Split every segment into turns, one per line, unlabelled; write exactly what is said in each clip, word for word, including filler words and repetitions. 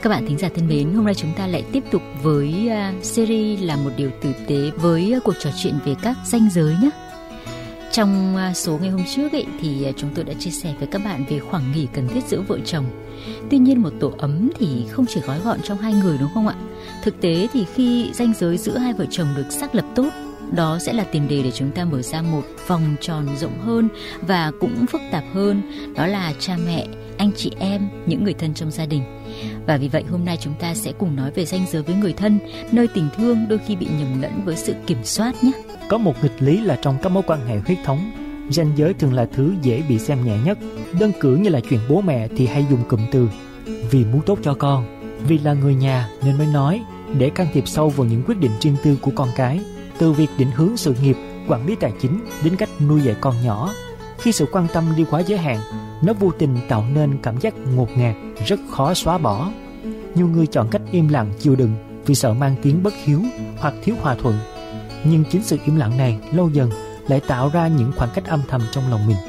Các bạn thính giả thân mến, hôm nay chúng ta lại tiếp tục với uh, series là một điều tử tế với uh, cuộc trò chuyện về các ranh giới nhé. Trong uh, số ngày hôm trước ấy, thì uh, chúng tôi đã chia sẻ với các bạn về khoảng nghỉ cần thiết giữa vợ chồng. Tuy nhiên một tổ ấm thì không chỉ gói gọn trong hai người, đúng không ạ? Thực tế thì khi ranh giới giữa hai vợ chồng được xác lập tốt, đó sẽ là tiền đề để chúng ta mở ra một vòng tròn rộng hơn và cũng phức tạp hơn, đó là cha mẹ, anh chị em, những người thân trong gia đình. Và vì vậy hôm nay chúng ta sẽ cùng nói về ranh giới với người thân, nơi tình thương đôi khi bị nhầm lẫn với sự kiểm soát nhé.
Có một nghịch lý là trong các mối quan hệ huyết thống, ranh giới thường là thứ dễ bị xem nhẹ nhất. Đơn cử như là chuyện bố mẹ thì hay dùng cụm từ vì muốn tốt cho con, vì là người nhà nên mới nói, để can thiệp sâu vào những quyết định riêng tư của con cái. Từ việc định hướng sự nghiệp, quản lý tài chính đến cách nuôi dạy con nhỏ. Khi sự quan tâm đi quá giới hạn, nó vô tình tạo nên cảm giác ngột ngạt, rất khó xóa bỏ. Nhiều người chọn cách im lặng chịu đựng vì sợ mang tiếng bất hiếu hoặc thiếu hòa thuận. Nhưng chính sự im lặng này lâu dần lại tạo ra những khoảng cách âm thầm trong lòng mình.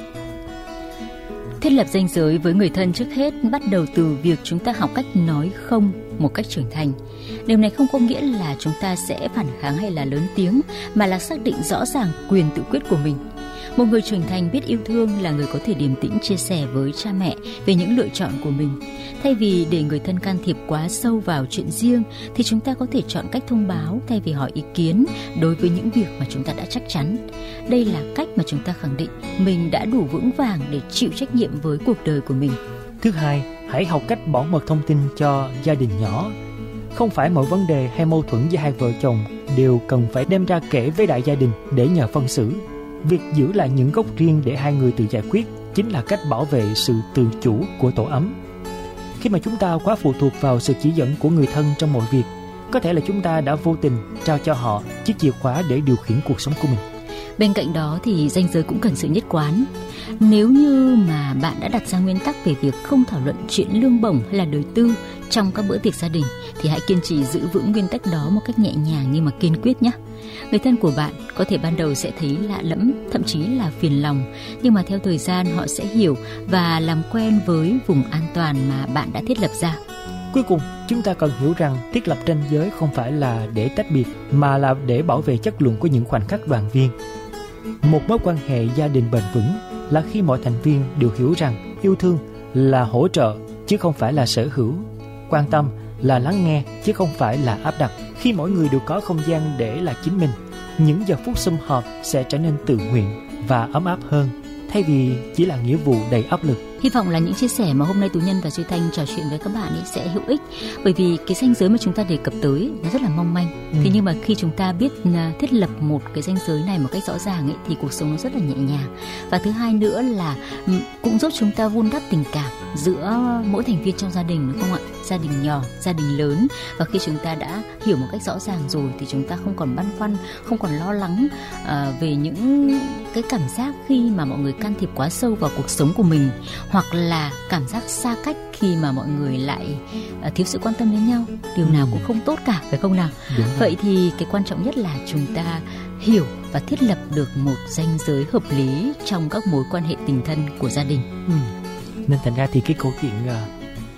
Thiết lập ranh giới với người thân trước hết bắt đầu từ việc chúng ta học cách nói không một cách trưởng thành. Điều này không có nghĩa là chúng ta sẽ phản kháng hay là lớn tiếng, mà là xác định rõ ràng quyền tự quyết của mình. Một người trưởng thành biết yêu thương là người có thể điềm tĩnh chia sẻ với cha mẹ về những lựa chọn của mình. Thay vì để người thân can thiệp quá sâu vào chuyện riêng, thì chúng ta có thể chọn cách thông báo thay vì hỏi ý kiến đối với những việc mà chúng ta đã chắc chắn. Đây là cách mà chúng ta khẳng định mình đã đủ vững vàng để chịu trách nhiệm với cuộc đời của mình.
Thứ hai, hãy học cách bảo mật thông tin cho gia đình nhỏ. Không phải mọi vấn đề hay mâu thuẫn giữa hai vợ chồng đều cần phải đem ra kể với đại gia đình để nhờ phân xử. Việc giữ lại những gốc riêng để hai người tự giải quyết chính là cách bảo vệ sự tự chủ của tổ ấm. Khi mà chúng ta quá phụ thuộc vào sự chỉ dẫn của người thân trong mọi việc, có thể là chúng ta đã vô tình trao cho họ chiếc chìa khóa để điều khiển cuộc sống của mình.
Bên cạnh đó thì ranh giới cũng cần sự nhất quán. Nếu như mà bạn đã đặt ra nguyên tắc về việc không thảo luận chuyện lương bổng hay là đời tư trong các bữa tiệc gia đình, thì hãy kiên trì giữ vững nguyên tắc đó một cách nhẹ nhàng nhưng mà kiên quyết nhé. Người thân của bạn có thể ban đầu sẽ thấy lạ lẫm, thậm chí là phiền lòng, nhưng mà theo thời gian họ sẽ hiểu và làm quen với vùng an toàn mà bạn đã thiết lập ra.
Cuối cùng, chúng ta cần hiểu rằng thiết lập ranh giới không phải là để tách biệt, mà là để bảo vệ chất lượng của những khoảnh khắc đoàn viên. Một mối quan hệ gia đình bền vững là khi mọi thành viên đều hiểu rằng yêu thương là hỗ trợ chứ không phải là sở hữu, quan tâm là lắng nghe chứ không phải là áp đặt. Khi mỗi người đều có không gian để là chính mình, những giờ phút sum họp sẽ trở nên tự nguyện và ấm áp hơn, thay vì chỉ là nghĩa vụ đầy áp lực.
Hy vọng là những chia sẻ mà hôm nay Tú Nhân và Duy Thanh trò chuyện với các bạn ấy sẽ hữu ích, bởi vì cái ranh giới mà chúng ta đề cập tới nó rất là mong manh. Ừ. Thế nhưng mà khi chúng ta biết thiết lập một cái ranh giới này một cách rõ ràng ấy, thì cuộc sống nó rất là nhẹ nhàng. Và thứ hai nữa là cũng giúp chúng ta vun đắp tình cảm giữa mỗi thành viên trong gia đình, đúng không ạ? Gia đình nhỏ, gia đình lớn. Và khi chúng ta đã hiểu một cách rõ ràng rồi thì chúng ta không còn băn khoăn, không còn lo lắng uh, về những cái cảm giác khi mà mọi người can thiệp quá sâu vào cuộc sống của mình, hoặc là cảm giác xa cách khi mà mọi người lại uh, thiếu sự quan tâm đến nhau. Điều ừ. nào cũng không tốt cả, phải không nào? Vậy thì cái quan trọng nhất là chúng ta hiểu và thiết lập được một ranh giới hợp lý trong các mối quan hệ tình thân của gia đình.
Ừ. Nên thành ra thì cái câu chuyện uh,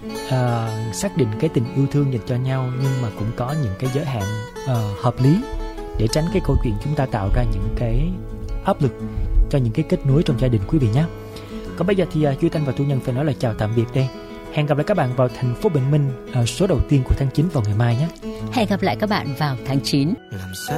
uh, xác định cái tình yêu thương dành cho nhau, nhưng mà cũng có những cái giới hạn uh, hợp lý để tránh cái câu chuyện chúng ta tạo ra những cái áp lực cho những cái kết nối trong gia đình, quý vị nhé. Còn bây giờ thì uh, Duy Thanh và Tú Nhân phải nói là chào tạm biệt đây. Hẹn gặp lại các bạn vào thành phố Bình Minh uh, số đầu tiên của tháng chín vào ngày mai nhé.
Hẹn gặp lại các bạn vào tháng chín.